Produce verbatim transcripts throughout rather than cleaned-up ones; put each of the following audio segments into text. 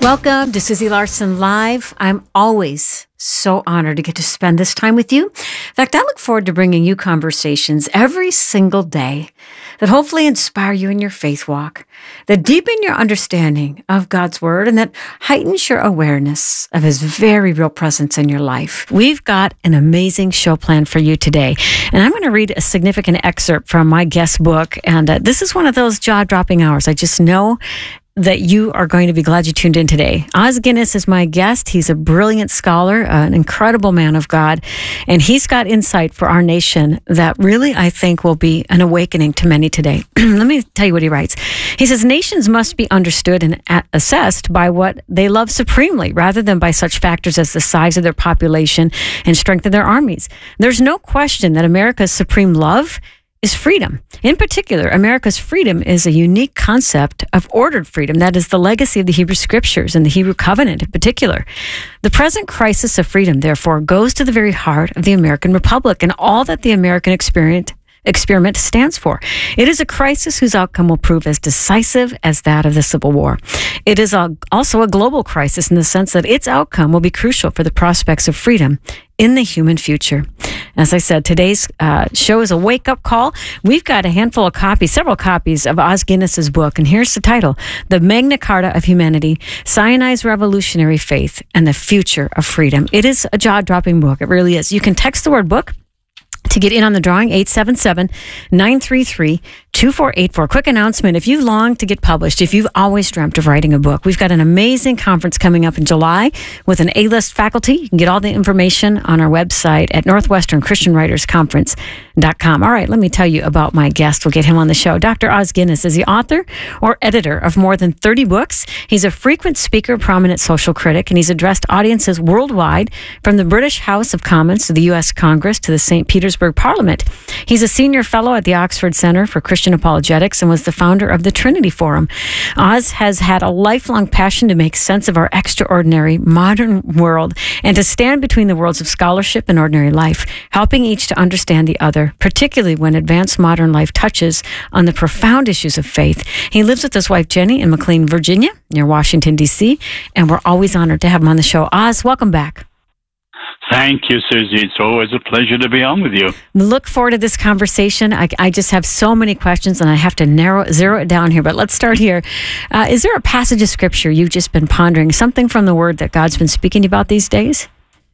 Welcome to Susie Larson Live. I'm always so honored to get to spend this time with you. In fact, I look forward to bringing you conversations every single day that hopefully inspire you in your faith walk, that deepen your understanding of God's Word, and that heightens your awareness of His very real presence in your life. We've got an amazing show planned for you today, and I'm going to read a significant excerpt from my guest book, and uh, this is one of those jaw-dropping hours. I just know that you are going to be glad you tuned in today. Os Guinness is my guest. He's a brilliant scholar, uh, an incredible man of God, and he's got insight for our nation that really, I think, will be an awakening to many today. Let me tell you what he writes. He says, nations must be understood and a- assessed by what they love supremely, rather than by such factors as the size of their population and strength of their armies. There's no question that America's supreme love is freedom. In particular, America's freedom is a unique concept of ordered freedom. That is the legacy of the Hebrew Scriptures and the Hebrew Covenant in particular. The present crisis of freedom, therefore, goes to the very heart of the American Republic and all that the American experience experiment stands for. It is a crisis whose outcome will prove as decisive as that of the Civil War. It is a, also a global crisis in the sense that its outcome will be crucial for the prospects of freedom in the human future. As I said, today's uh, show is a wake-up call. We've got a handful of copies, several copies of Os Guinness's book, and here's the title, The Magna Carta of Humanity, Sinai's Revolutionary Faith, and the Future of Freedom. It is a jaw-dropping book. It really is. You can text the word book to get in on the drawing, eight seven seven, nine three three, two four eight four. Quick announcement, if you long to get published, if you've always dreamt of writing a book, we've got an amazing conference coming up in July with an A-list faculty. You can get all the information on our website at northwestern christian writers conference dot com. All right, let me tell you about my guest. We'll get him on the show. Doctor Os Guinness is the author or editor of more than thirty books. He's a frequent speaker, prominent social critic, and he's addressed audiences worldwide, from the British House of Commons to the U S Congress to the Saint Petersburg Parliament. He's a senior fellow at the Oxford Center for Christian Apologetics and was the founder of the Trinity Forum. Os has had a lifelong passion to make sense of our extraordinary modern world and to stand between the worlds of scholarship and ordinary life, helping each to understand the other, particularly when advanced modern life touches on the profound issues of faith. He lives with his wife, Jenny, in McLean, Virginia, near Washington, D C, and we're always honored to have him on the show. Os, welcome back. Thank you, Susie. It's always a pleasure to be on with you. Look forward to this conversation. I, I just have so many questions, and I have to narrow zero it down here. But let's start here. Uh, is there a passage of Scripture you've just been pondering, something from the Word that God's been speaking about these days?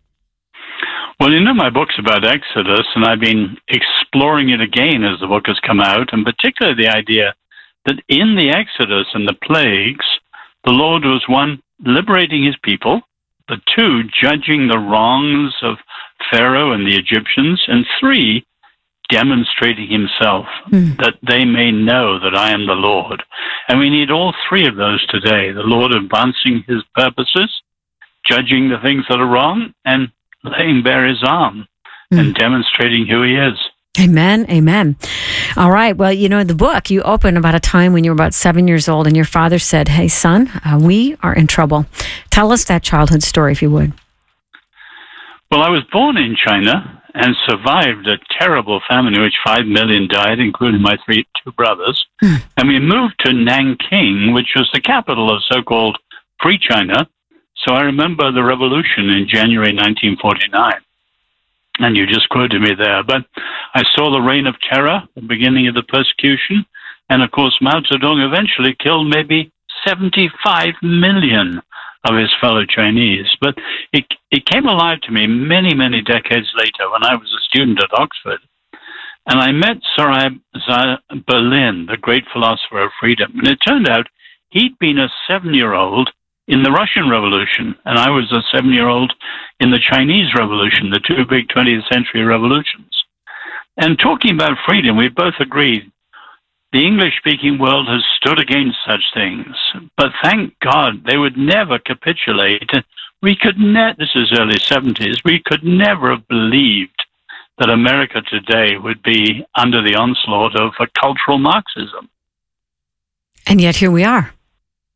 Well, you know, my book's about Exodus, and I've been exploring it again as the book has come out, and particularly the idea that in the Exodus and the plagues, the Lord was, one, liberating His people, the two, judging the wrongs of Pharaoh and the Egyptians, and three, demonstrating Himself, mm. that they may know that I am the Lord. And we need all three of those today, the Lord advancing His purposes, judging the things that are wrong, and laying bare His arm mm. and demonstrating who He is. Amen. Amen. All right. Well, you know, in the book, you open about a time when you were about seven years old and your father said, hey, son, uh, we are in trouble. Tell us that childhood story, if you would. Well, I was born in China and survived a terrible famine in which five million died, including my three two brothers. Mm. And we moved to Nanking, which was the capital of so-called Free China. So I remember the revolution in January nineteen forty-nine. And you just quoted me there. But I saw the reign of terror, the beginning of the persecution. And, of course, Mao Zedong eventually killed maybe seventy-five million of his fellow Chinese. But it, it came alive to me many, many decades later when I was a student at Oxford. And I met Sarai Berlin, the great philosopher of freedom. And it turned out he'd been a seven-year-old in the Russian Revolution, and I was a seven-year-old in the Chinese Revolution, the two big twentieth century revolutions. And talking about freedom, we both agreed the English-speaking world has stood against such things, but thank God they would never capitulate. We could ne- this is early seventies, we could never have believed that America today would be under the onslaught of a cultural Marxism. And yet here we are.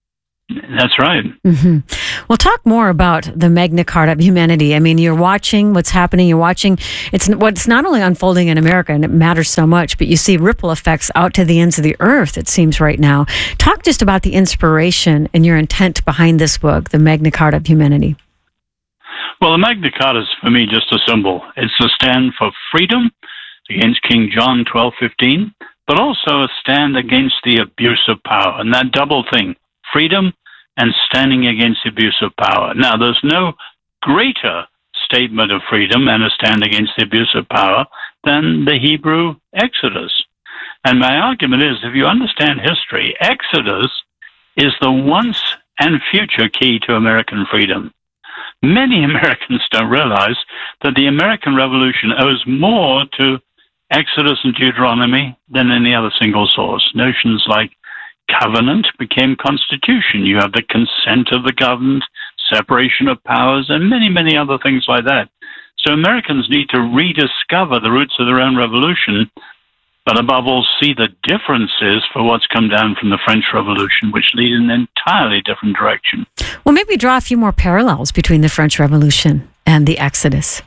That's right. Mm-hmm. Well, talk more about the Magna Carta of humanity. I mean, you're watching what's happening. You're watching it's what's not only unfolding in America, and it matters so much, but you see ripple effects out to the ends of the earth, it seems right now. Talk just about the inspiration and your intent behind this book, the Magna Carta of humanity. Well, the Magna Carta is, for me, just a symbol. It's a stand for freedom against King John twelve fifteen, but also a stand against the abuse of power. And that double thing, freedom and standing against the abuse of power. Now, there's no greater statement of freedom and a stand against the abuse of power than the Hebrew Exodus. And my argument is, if you understand history, Exodus is the once and future key to American freedom. Many Americans don't realize that the American Revolution owes more to Exodus and Deuteronomy than any other single source. Notions like covenant became constitution. You have the consent of the governed, separation of powers, and many, many other things like that. So Americans need to rediscover the roots of their own revolution, but above all, see the differences for what's come down from the French Revolution, which lead in an entirely different direction. Well, maybe draw a few more parallels between the French Revolution and the Exodus.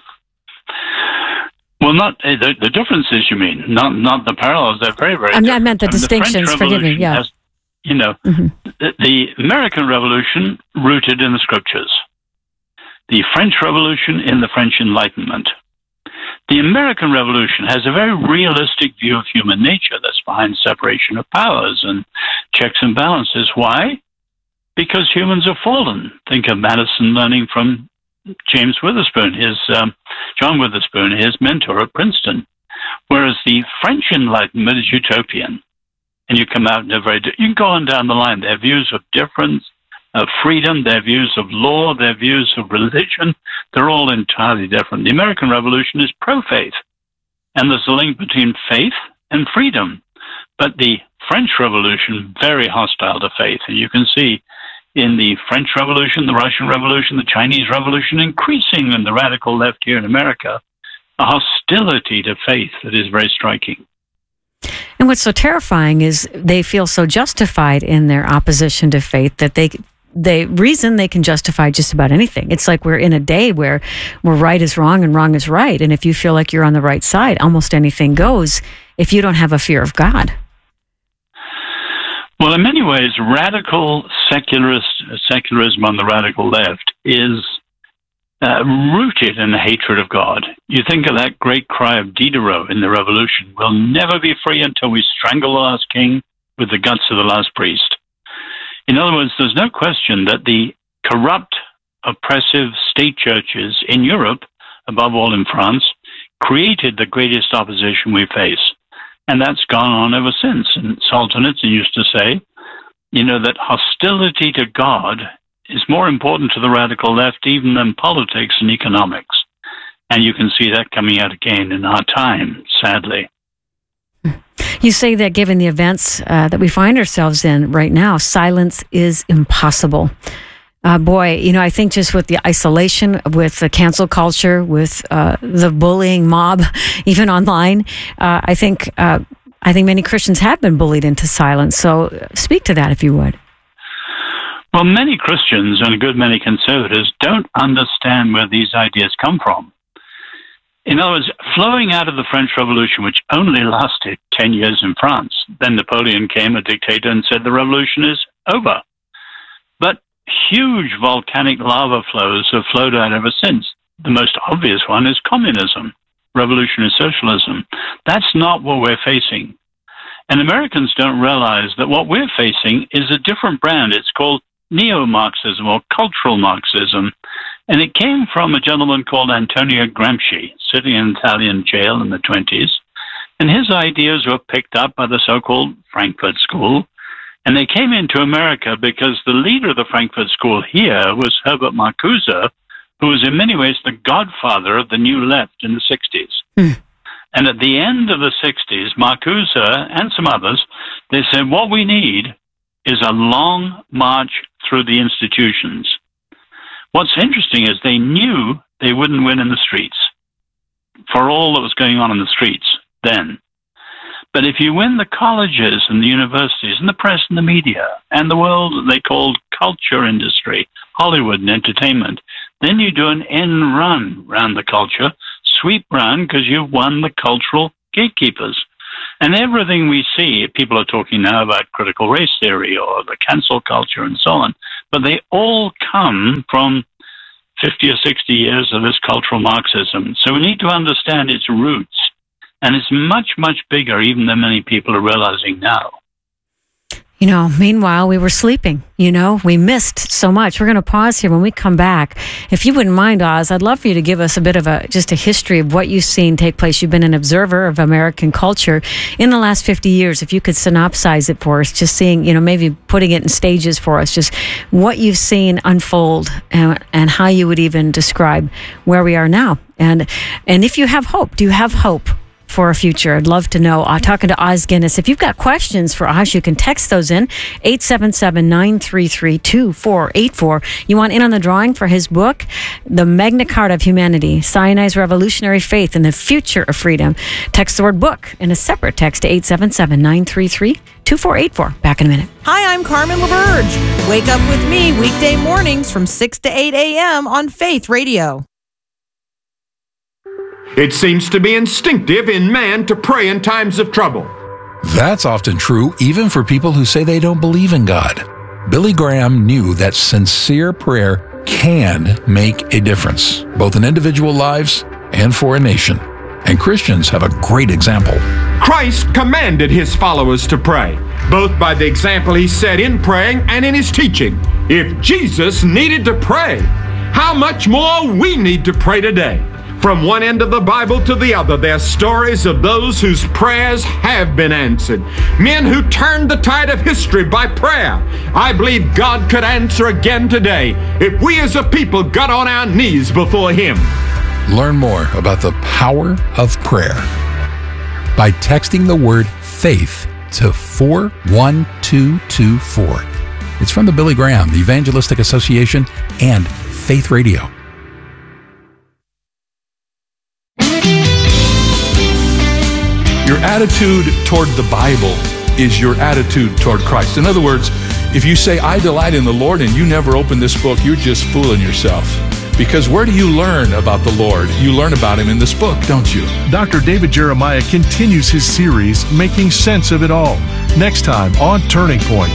Well, not the, the differences, you mean, not not the parallels. They're very, very I, mean, different. I meant the I mean, distinctions, the forgive me, yeah. Has, you know, mm-hmm. the, the American Revolution rooted in the Scriptures. The French Revolution in the French Enlightenment. The American Revolution has a very realistic view of human nature that's behind separation of powers and checks and balances. Why? Because humans are fallen. Think of Madison learning from James Witherspoon, his um, John Witherspoon, his mentor at Princeton. Whereas the French Enlightenment is utopian, and you come out in a very you can go on down the line. Their views of difference, of freedom, their views of law, their views of religion, they're all entirely different. The American Revolution is pro-faith, and there's a link between faith and freedom. But the French Revolution, very hostile to faith, and you can see in the French Revolution, the Russian Revolution, the Chinese Revolution, increasing in the radical left here in America, a hostility to faith that is very striking. And what's so terrifying is they feel so justified in their opposition to faith that they they reason they can justify just about anything. It's like we're in a day where where right is wrong and wrong is right. And if you feel like you're on the right side, almost anything goes if you don't have a fear of God. Well, in many ways, radical secularist, secularism on the radical left is uh, rooted in the hatred of God. You think of that great cry of Diderot in the Revolution, we'll never be free until we strangle the last king with the guts of the last priest. In other words, there's no question that the corrupt, oppressive state churches in Europe, above all in France, created the greatest opposition we face. And that's gone on ever since. And Solzhenitsyn used to say, you know, that hostility to God is more important to the radical left even than politics and economics. And you can see that coming out again in our time, sadly. You say that given the events uh, that we find ourselves in right now, silence is impossible. Uh, boy, you know, I think just with the isolation, with the cancel culture, with uh, the bullying mob, even online, uh, I think uh, I think many Christians have been bullied into silence. So speak to that, if you would. Well, many Christians and a good many conservatives don't understand where these ideas come from. In other words, flowing out of the French Revolution, which only lasted ten years in France, then Napoleon came, a dictator, and said the revolution is over. But huge volcanic lava flows have flowed out ever since. The most obvious one is communism, revolutionary socialism. That's not what we're facing. And Americans don't realize that what we're facing is a different brand. It's called neo-Marxism or cultural Marxism. And it came from a gentleman called Antonio Gramsci, sitting in an Italian jail in the twenties. And his ideas were picked up by the so-called Frankfurt School. And they came into America because the leader of the Frankfurt School here was Herbert Marcuse, who was in many ways the godfather of the New Left in the sixties. Mm. And at the end of the sixties, Marcuse and some others, they said, what we need is a long march through the institutions. What's interesting is they knew they wouldn't win in the streets for all that was going on in the streets then. But if you win the colleges and the universities and the press and the media and the world they call culture industry, Hollywood and entertainment, then you do an end run around the culture, sweep round, because you've won the cultural gatekeepers. And everything we see, people are talking now about critical race theory or the cancel culture and so on, but they all come from fifty or sixty years of this cultural Marxism. So we need to understand its roots. And it's much, much bigger even than many people are realizing now. You know, meanwhile, we were sleeping. You know, we missed so much. We're going to pause here. When we come back, if you wouldn't mind, Oz, I'd love for you to give us a bit of a, just a history of what you've seen take place. You've been an observer of American culture in the last fifty years. If you could synopsize it for us, just seeing, you know, maybe putting it in stages for us, just what you've seen unfold and, and how you would even describe where we are now. And, and if you have hope, do you have hope for a future? I'd love to know. Uh, talking to Os Guinness. If you've got questions for Oz, you can text those in eight seven seven, nine three three, two four eight four. You want in on the drawing for his book, The Magna Carta of Humanity, Sinai's Revolutionary Faith and the Future of Freedom. Text the word book in a separate text to eight seven seven, nine three three, two four eight four. Back in a minute. Hi, I'm Carmen LaBerge. Wake up with me weekday mornings from six to eight a.m. on Faith Radio. It seems to be instinctive in man to pray in times of trouble. That's often true even for people who say they don't believe in God. Billy Graham knew that sincere prayer can make a difference, both in individual lives and for a nation. And Christians have a great example. Christ commanded his followers to pray, both by the example he set in praying and in his teaching. If Jesus needed to pray, how much more we need to pray today? From one end of the Bible to the other, there are stories of those whose prayers have been answered. Men who turned the tide of history by prayer. I believe God could answer again today if we as a people got on our knees before him. Learn more about the power of prayer by texting the word faith to four one two two four. It's from the Billy Graham, the Evangelistic Association, and Faith Radio. Your attitude toward the Bible is your attitude toward Christ. In other words, if you say, I delight in the Lord, and you never open this book, you're just fooling yourself. Because where do you learn about the Lord? You learn about him in this book, don't you? Doctor David Jeremiah continues his series, Making Sense of It All, next time on Turning Point.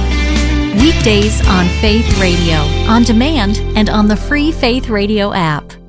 Weekdays on Faith Radio, on demand, and on the free Faith Radio app.